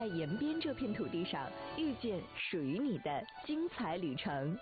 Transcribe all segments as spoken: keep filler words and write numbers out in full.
在延边这片土地上，遇见属于你的精彩旅程。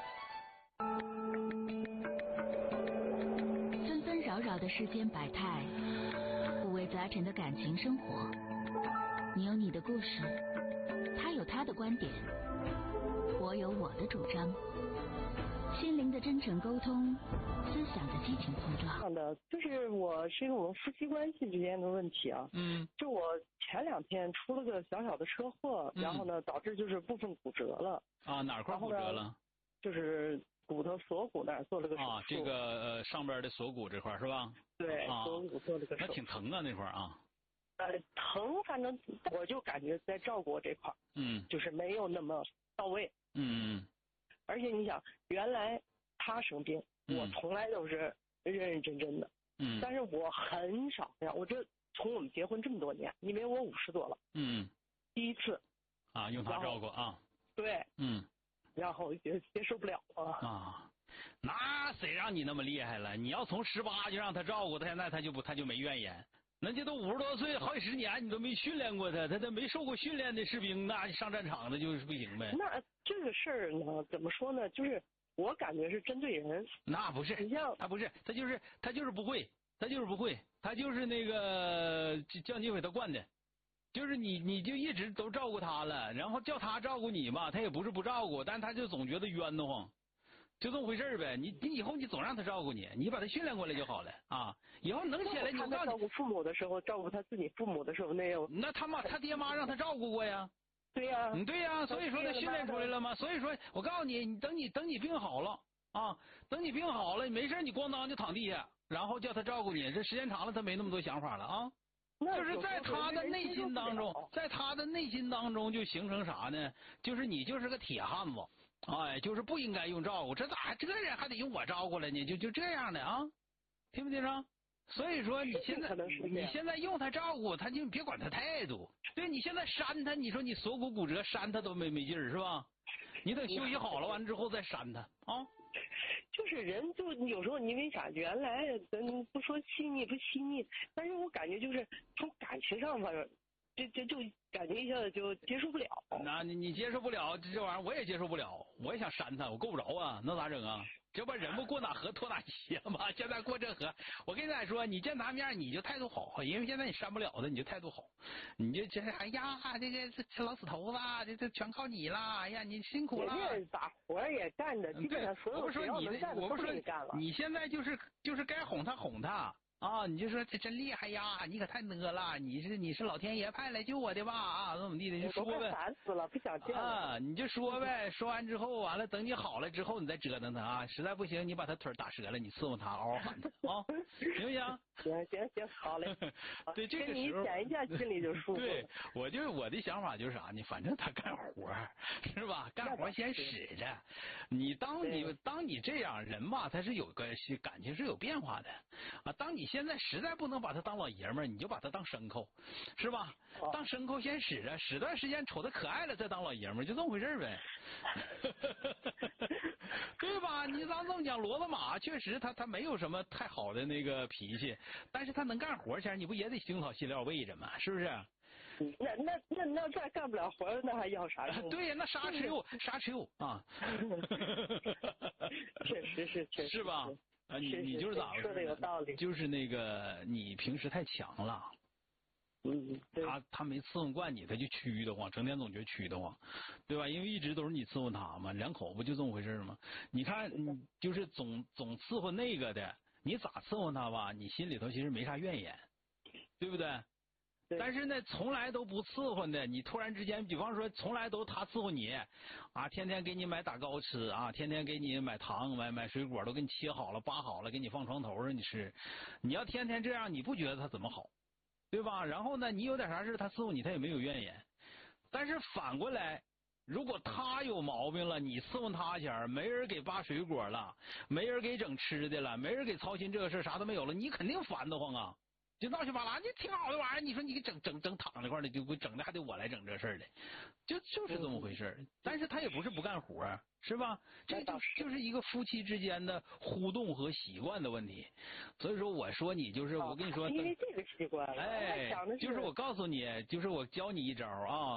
纷纷扰扰的世间百态，五味杂陈的感情生活。你有你的故事，他有他的观点，我有我的主张。心灵的真诚沟通，思想的激情碰撞。 这样的，就是我是一个我们夫妻关系之间的问题啊。嗯。就我前两天出了个小小的车祸，嗯、然后呢，导致就是部分骨折了。 啊，哪块骨折了？ 就是骨头锁骨那儿做了个手术。 啊，这个呃上边的锁骨这块是吧？ 对， 啊、 锁骨做了个手术。 那挺疼啊那块啊。 呃，疼，反正我就感觉在照顾我这块，嗯，就是没有那么到位。 嗯嗯。 而且你想，原来他生病，嗯、我从来都是认认真真的。嗯。但是我很少这样，我这从我们结婚这么多年，因为我五十多了。嗯。第一次。 啊，用他照顾啊。 对。嗯。然后接接受不了了。 啊。那谁让你那么厉害了？你要从十八就让他照顾他，现在他就不他就没怨言。人家都五十多岁，好几十年，你都没训练过他，他他没受过训练的士兵，那上战场的就是不行呗。 那这个事儿呢，怎么说呢？就是我感觉是针对人。 那不是， 你像他不是，他就是他就是不会，他就是不会，他就是那个叫你给他惯的，就是你你就一直都照顾他了，然后叫他照顾你吧，他也不是不照顾，但他就总觉得冤得慌。就这么回事呗，你你以后你总让他照顾你，你把他训练过来就好了啊！以后能起来，你告诉你，照顾父母的时候，照顾他自己父母的时候，那有那他妈他爹妈让他照顾过呀？ 对呀， 嗯，对呀，所以说他训练出来了吗？所以说我告诉你，你等你等你病好了啊，等你病好了，没事你咣当就躺地下，然后叫他照顾你，这时间长了他没那么多想法了啊。就是在他的内心当中，在他的内心当中就形成啥呢？就是你就是个铁汉子。哎，就是不应该用照顾，这咋这人还得用我照顾了呢？就就这样的啊，听没听着？所以说你现在你现在用他照顾他，就别管他态度。对，你现在扇他，你说你锁骨骨折扇他都没没劲儿是吧？你等休息好了完之后再扇他啊。 就是人就有时候你为啥？原来咱不说细腻不细腻，但是我感觉就是从感情上吧。这这就感觉一下子就接受不了。 那你你接受不了这玩意儿，我也接受不了。我也想扇他，我够不着啊，那咋整啊？这不人不过哪河脱哪鞋吗？现在过这河，我跟你说，你见他面你就态度好，因为现在你扇不了的，你就态度好，你就这哎呀，这个这老死头子，这这全靠你了，哎呀，你辛苦了。 人家把活也干的，基本上所有只要能干的都给你干了。 你现在就是就是该哄他哄他。啊，你就说这真厉害呀！你可太呢了，你是你是老天爷派来救我的吧？啊，怎么地的就说呗。 烦死了，不想见了。 啊，你就说呗，说完之后，完了等你好了之后，你再折腾他啊！实在不行，你把他腿打折了，你伺候他，嗷嗷喊他啊，行不行？ 行行行，好嘞。 对，这个时候你讲一下心里就舒服。 对，我就我的想法就是啥呢？反正他干活是吧？干活先使着。你当你当你这样人吧，他是有个感情是有变化的啊。当你现在实在不能把他当老爷们儿，你就把他当牲口，是吧？哦、当牲口先使着，使段时间瞅他可爱了再当老爷们儿，就这么回事呗。对吧？你咱这么讲，骡子马确实他他没有什么太好的那个脾气，但是他能干活前，你不也得腥草细料喂着吗？是不是？ 那那那那再干不了活，那还要啥用？ 对呀，那啥吃肉，啥吃肉啊？ 确实是，确实是吧？啊，你你就是咋回事？ 说的有道理。 就是那个你平时太强了。 嗯， 他他没伺候惯你，他就屈得慌，成天总觉得屈得慌，对吧？因为一直都是你伺候他嘛，两口不就这么回事吗？你看，你就是总总伺候那个的，你咋伺候他吧？你心里头其实没啥怨言，对不对？ 对。 但是呢，从来都不伺候的，你突然之间，比方说，从来都他伺候你，啊，天天给你买打糕吃啊，天天给你买糖、买买水果，都给你切好了、扒好了，给你放床头上你吃。你要天天这样，你不觉得他怎么好？对吧？然后呢，你有点啥事他伺候你，他也没有怨言。但是反过来，如果他有毛病了，你伺候他前没人给扒水果了，没人给整吃的了，没人给操心这个事啥都没有了，你肯定烦得慌啊， 就闹去巴拉，你挺好的玩意儿，你说你给整整整躺那块的，就整的还得我来整这事儿的，就就是这么回事儿。但是他也不是不干活，是吧？这就就是一个夫妻之间的互动和习惯的问题。所以说，我说你就是我跟你说， 因为这个习惯， 哎，就是我告诉你，就是我教你一招啊。